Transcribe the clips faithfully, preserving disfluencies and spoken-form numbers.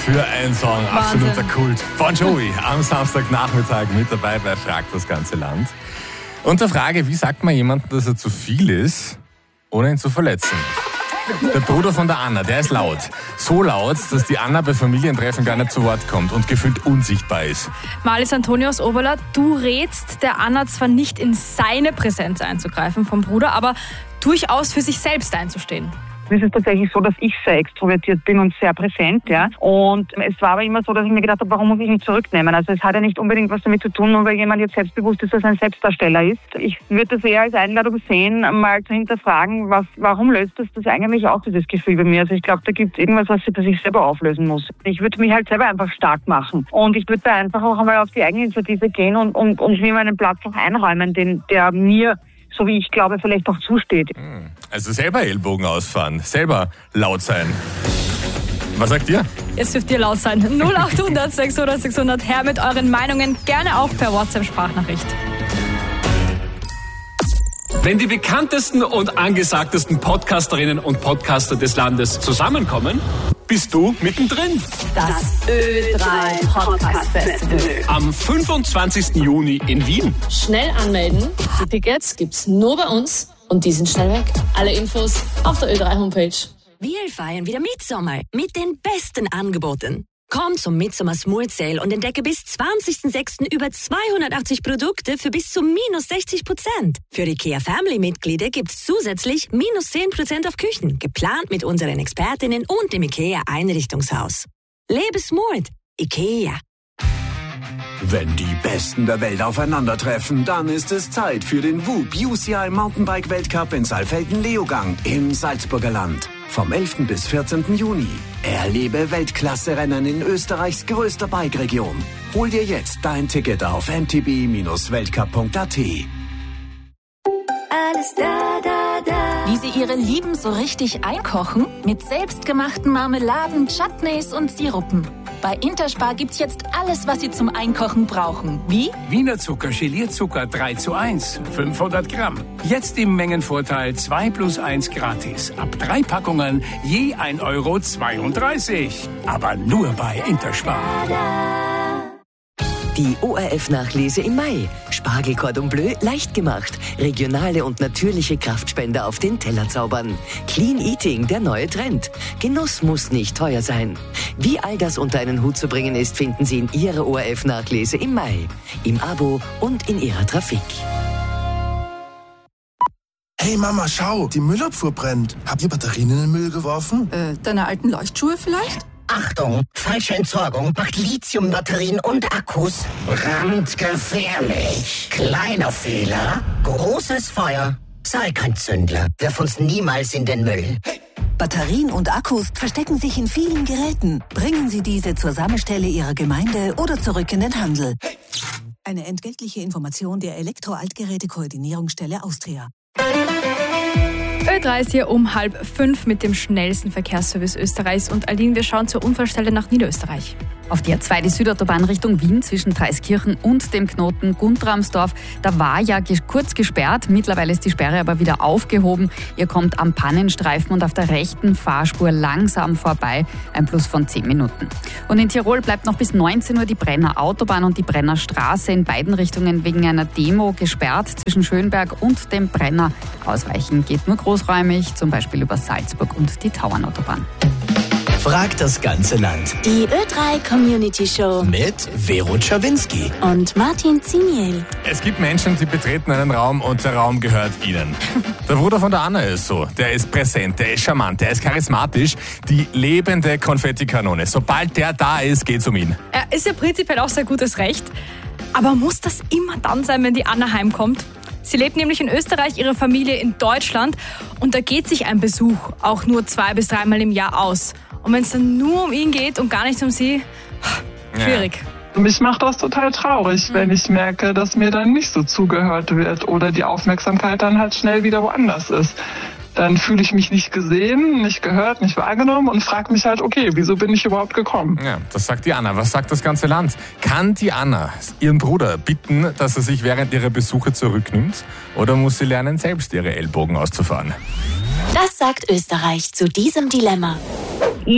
für ein Song? Wahnsinn. Absoluter Kult. Bon Jovi am Samstagnachmittag mit dabei bei Fragt das ganze Land. Und der Frage, wie sagt man jemandem, dass er zu viel ist, ohne ihn zu verletzen? Der Bruder von der Anna, der ist laut. So laut, dass die Anna bei Familientreffen gar nicht zu Wort kommt und gefühlt unsichtbar ist. Marlies Antonius Oberler, du rätst der Anna zwar nicht in seine Präsenz einzugreifen vom Bruder, aber durchaus für sich selbst einzustehen. Es ist tatsächlich so, dass ich sehr extrovertiert bin und sehr präsent, ja. Und es war aber immer so, dass ich mir gedacht habe, warum muss ich mich zurücknehmen? Also es hat ja nicht unbedingt was damit zu tun, nur weil jemand jetzt selbstbewusst ist, dass er ein Selbstdarsteller ist. Ich würde das eher als Einladung sehen, mal zu hinterfragen, was, warum löst das das eigentlich auch, dieses Gefühl bei mir? Also ich glaube, da gibt es irgendwas, was ich selber auflösen muss. Ich würde mich halt selber einfach stark machen. Und ich würde da einfach auch einmal auf die Eigeninitiative gehen und, und, und mir meinen Platz auch einräumen, den, der mir, so wie ich glaube, vielleicht auch zusteht. Also selber Ellbogen ausfahren, selber laut sein. Was sagt ihr? Jetzt dürft ihr laut sein. null acht hundert sechshundert sechshundert her mit euren Meinungen, gerne auch per WhatsApp-Sprachnachricht. Wenn die bekanntesten und angesagtesten Podcasterinnen und Podcaster des Landes zusammenkommen, bist du mittendrin. Das Ö drei Podcast Festival. Am fünfundzwanzigsten Juni in Wien. Schnell anmelden. Die Tickets gibt's nur bei uns und die sind schnell weg. Alle Infos auf der Ö drei Homepage. Wir feiern wieder Mitsommer mit den besten Angeboten. Komm zum Midsommer Smooth Sale und entdecke bis zwanzigsten sechsten über zweihundertachtzig Produkte für bis zu minus sechzig Prozent. Für IKEA Family-Mitglieder gibt's zusätzlich minus zehn Prozent auf Küchen, geplant mit unseren Expertinnen und dem IKEA Einrichtungshaus. Lebe smooth. IKEA. Wenn die Besten der Welt aufeinandertreffen, dann ist es Zeit für den W U P U C I Mountainbike Weltcup in Saalfelden-Leogang im Salzburger Land. Vom elften bis vierzehnten Juni. Erlebe Weltklasse-Rennen in Österreichs größter Bike-Region. Hol dir jetzt dein Ticket auf m t b Bindestrich weltcup punkt a t. Alles da, da, da. Wie Sie Ihre Lieben so richtig einkochen? Mit selbstgemachten Marmeladen, Chutneys und Sirupen. Bei Interspar gibt's jetzt alles, was Sie zum Einkochen brauchen. Wie? Wiener Zucker, Gelierzucker drei zu eins, fünfhundert Gramm. Jetzt im Mengenvorteil zwei plus eins gratis. Ab drei Packungen je ein Euro zweiunddreißig. Aber nur bei Interspar. Die O R F-Nachlese im Mai. Spargel Cordon Bleu leicht gemacht. Regionale und natürliche Kraftspender auf den Teller zaubern. Clean Eating, der neue Trend. Genuss muss nicht teuer sein. Wie all das unter einen Hut zu bringen ist, finden Sie in Ihrer O R F-Nachlese im Mai. Im Abo und in Ihrer Trafik. Hey Mama, schau, die Müllabfuhr brennt. Habt ihr Batterien in den Müll geworfen? Äh, deine alten Leuchtschuhe vielleicht? Achtung, falsche Entsorgung macht Lithiumbatterien und Akkus brandgefährlich. Kleiner Fehler, großes Feuer. Sei kein Zündler, wirf uns niemals in den Müll. Batterien und Akkus verstecken sich in vielen Geräten. Bringen Sie diese zur Sammelstelle Ihrer Gemeinde oder zurück in den Handel. Eine entgeltliche Information der Elektro-Altgeräte-Koordinierungsstelle Austria. Ö drei ist hier um halb fünf mit dem schnellsten Verkehrsservice Österreichs. Und Aline, wir schauen zur Unfallstelle nach Niederösterreich. Auf die A zwei, die Südautobahn Richtung Wien zwischen Dreiskirchen und dem Knoten Guntramsdorf. Da war ja kurz gesperrt, mittlerweile ist die Sperre aber wieder aufgehoben. Ihr kommt am Pannenstreifen und auf der rechten Fahrspur langsam vorbei, ein Plus von zehn Minuten. Und in Tirol bleibt noch bis neunzehn Uhr die Brenner Autobahn und die Brenner Straße in beiden Richtungen wegen einer Demo gesperrt. Zwischen Schönberg und dem Brenner ausweichen geht nur großräumig, zum Beispiel über Salzburg und die Tauernautobahn. Fragt das ganze Land. Die Ö drei Community Show mit Vero Czawinski und Martin Zimiel. Es gibt Menschen, die betreten einen Raum und der Raum gehört ihnen. Der Bruder von der Anna ist so. Der ist präsent, der ist charmant, der ist charismatisch. Die lebende Konfettikanone. Sobald der da ist, geht's um ihn. Er ist ja prinzipiell auch sehr gutes Recht. Aber muss das immer dann sein, wenn die Anna heimkommt? Sie lebt nämlich in Österreich, ihre Familie in Deutschland. Und da geht sich ein Besuch auch nur zwei bis dreimal im Jahr aus. Und wenn es dann nur um ihn geht und gar nicht um sie, schwierig. Ja. Mich macht das total traurig, mhm. wenn ich merke, dass mir dann nicht so zugehört wird oder die Aufmerksamkeit dann halt schnell wieder woanders ist. Dann fühle ich mich nicht gesehen, nicht gehört, nicht wahrgenommen und frage mich halt, okay, wieso bin ich überhaupt gekommen? Ja, das sagt die Anna. Was sagt das ganze Land? Kann die Anna ihren Bruder bitten, dass er sich während ihrer Besuche zurücknimmt? Oder muss sie lernen, selbst ihre Ellbogen auszufahren? Das sagt Österreich zu diesem Dilemma. Ich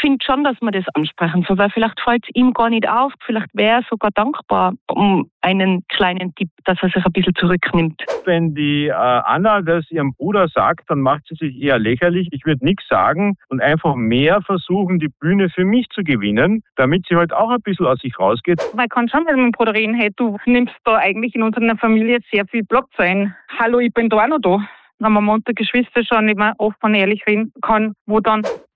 finde schon, dass man das ansprechen soll, weil vielleicht fällt es ihm gar nicht auf. Vielleicht wäre er sogar dankbar um einen kleinen Tipp, dass er sich ein bisschen zurücknimmt. Wenn die äh, Anna das ihrem Bruder sagt, dann macht sie sich eher lächerlich. Ich würde nichts sagen und einfach mehr versuchen, die Bühne für mich zu gewinnen, damit sie halt auch ein bisschen aus sich rausgeht. Man kann schon mit meinem Bruder reden, hey, du nimmst da eigentlich in unserer Familie sehr viel Platz ein. Hallo, ich bin da auch noch da. Wenn man unter Geschwister schon nicht mehr offen und ehrlich reden kann, wo dann?